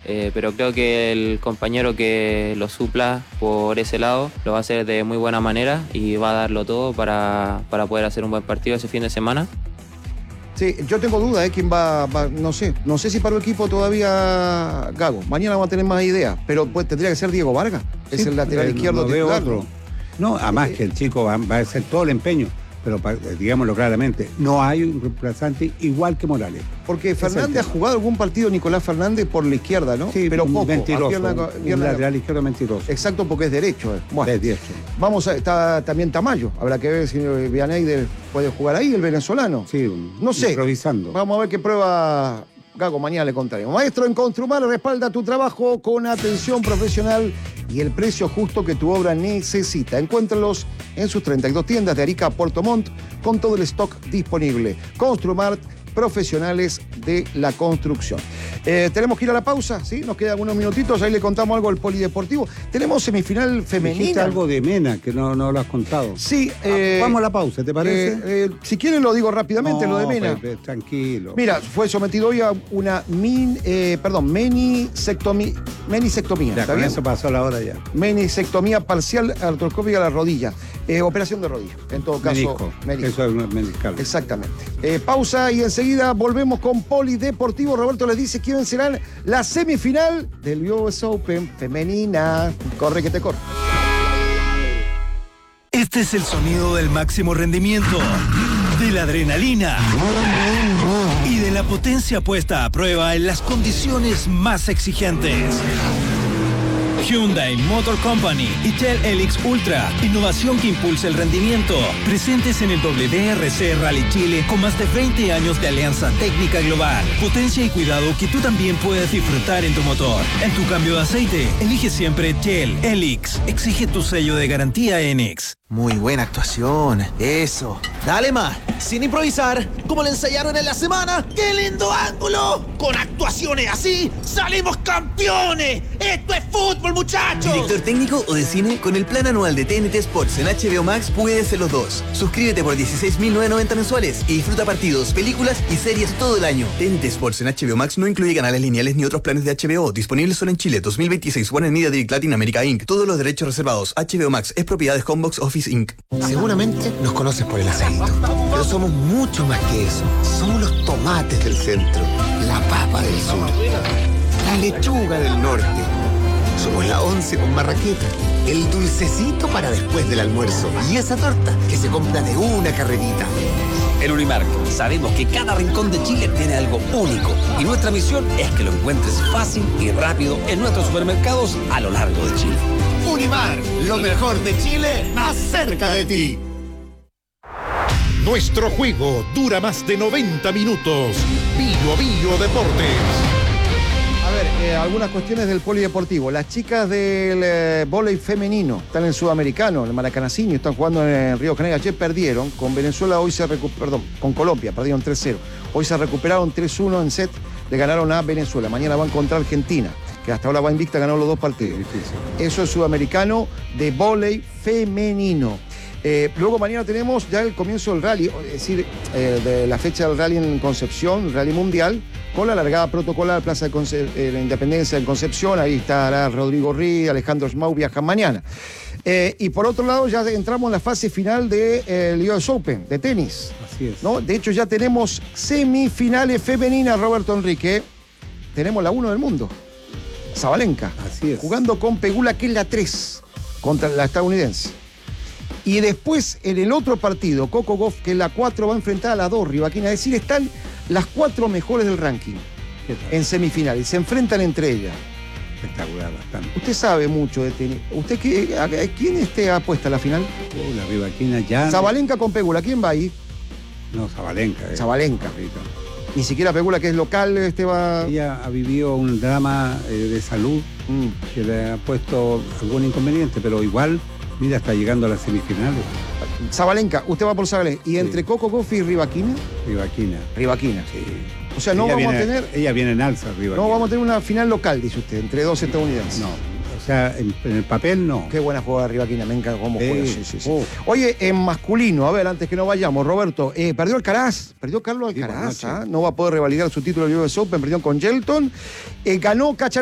pero creo que el compañero que lo supla por ese lado lo va a hacer de muy buena manera y va a darlo todo para poder hacer un buen partido ese fin de semana. Sí, yo tengo dudas, quién va, no sé si para el equipo todavía Gago. Mañana vamos a tener más ideas, pero pues tendría que ser Diego Vargas, sí, es el lateral izquierdo titular. No, además que el chico va a hacer todo el empeño, pero digámoslo claramente, no hay un reemplazante igual que Morales. Porque Fernández ha jugado algún partido, Nicolás Fernández, por la izquierda, ¿no? Sí, pero poco. Mentiroso, un lateral izquierdo mentiroso. Exacto, porque es derecho. Bueno, es derecho. Está también Tamayo. Habrá que ver si Vianey puede jugar ahí, el venezolano. Sí, no sé. Improvisando. Vamos a ver qué prueba Gago, mañana le contaremos. Maestro, en Construmar respalda tu trabajo con atención profesional y el precio justo que tu obra necesita. Encuéntralos en sus 32 tiendas de Arica a Puerto Montt con todo el stock disponible. Construmart, profesionales de la construcción. Tenemos que ir a la pausa, ¿sí? Nos quedan unos minutitos, ahí le contamos algo al polideportivo. Tenemos semifinal femenina. Dijiste algo de Mena, que no lo has contado. Sí. Vamos a la pausa, ¿te parece? Si quieren lo digo rápidamente, lo de Mena. Tranquilo. Mira, fue sometido hoy a una menisectomía. Ya, ¿Está con bien? eso pasó la hora ya. Menisectomía parcial artroscópica de la rodilla. Operación de rodilla, en todo caso. Menisco. Eso es meniscal. Exactamente. Pausa y enseguida volvemos con Polideportivo. Roberto les dice quiénes serán la semifinal del US Open femenina. Corre que te corre. Este es el sonido del máximo rendimiento, de la adrenalina y de la potencia puesta a prueba en las condiciones más exigentes. Hyundai Motor Company y Shell Helix Ultra, innovación que impulsa el rendimiento. Presentes en el WRC Rally Chile con más de 20 años de alianza técnica global. Potencia y cuidado que tú también puedes disfrutar en tu motor. En tu cambio de aceite, elige siempre Shell Helix. Exige tu sello de garantía Enix. Muy buena actuación, eso. Dale más, sin improvisar, como le ensayaron en la semana. ¡Qué lindo ángulo! Con actuaciones así, ¡salimos campeones! ¡Esto es fútbol, muchachos! Director técnico o de cine, con el plan anual de TNT Sports en HBO Max puedes ser los dos. Suscríbete por 16.990 mensuales y disfruta partidos, películas y series todo el año. TNT Sports en HBO Max no incluye canales lineales ni otros planes de HBO. Disponibles solo en Chile. 2026. Warner Media Direct Latinoamérica Inc. Todos los derechos reservados. HBO Max es propiedad de Homebox Office Inc. Seguramente nos conoces por el aceite, pero somos mucho más que eso. Somos los tomates del centro, la papa del sur, la lechuga del norte. Somos la once con marraqueta, el dulcecito para después del almuerzo y esa torta que se compra de una carrerita. En Unimark sabemos que cada rincón de Chile tiene algo único y nuestra misión es que lo encuentres fácil y rápido en nuestros supermercados a lo largo de Chile. Unimark, lo mejor de Chile, más cerca de ti. Nuestro juego dura más de 90 minutos. Bio Deportes. A ver, algunas cuestiones del polideportivo. Las chicas del vóley femenino están en Sudamericano, en el Maracanacinho, están jugando en Río de Janeiro. Ayer perdieron con Venezuela, con Colombia, perdieron 3-0. Hoy se recuperaron 3-1 en set, le ganaron a Venezuela. Mañana van contra Argentina, que hasta ahora va invicta, ganó los dos partidos. Eso es Sudamericano de vóley femenino. Luego mañana tenemos ya el comienzo del rally, es decir, de la fecha del rally en Concepción, rally mundial, con la largada protocolar Plaza de la Independencia en Concepción. Ahí estará Rodrigo Rí, Alejandro Schmau, viajan mañana. Y por otro lado ya entramos en la fase final del US Open de tenis. Así es. ¿No? De hecho ya tenemos semifinales femeninas, Roberto Enrique. Tenemos la 1 del mundo, Sabalenka. Así es. Jugando con Pegula, que es la 3, contra la estadounidense. Y después, en el otro partido, Coco Gauff, que es la 4, va a enfrentar a la 2, Rybakina. Es decir, están las 4 mejores del ranking en semifinales. Se enfrentan entre ellas. Espectacular, bastante. Usted sabe mucho de tenis. ¿Usted quién apuesta a la final? La Rybakina ya. Sabalenka con Pegula. ¿Quién va ahí? No, Sabalenka. Sabalenka. Ni siquiera Pegula, que es local, va... Ella ha vivido un drama de salud que le ha puesto algún inconveniente, pero igual... Mira, está llegando a las semifinales. Sabalenka, usted va por Sabalenka. ¿Y entre Coco Gauff y Rybakina? Rybakina. Sí. O sea, no vamos a tener... Ella viene en alza, Rybakina. No vamos a tener una final local, dice usted, entre dos estadounidenses. No. O sea, en el papel no. Qué buena jugada Rybakina, me encanta cómo juega. Sí. Oye, en masculino, a ver, antes que no vayamos, Roberto, perdió Alcaraz, perdió Carlos Alcaraz, no va a poder revalidar su título del US Open, perdió con Shelton, ganó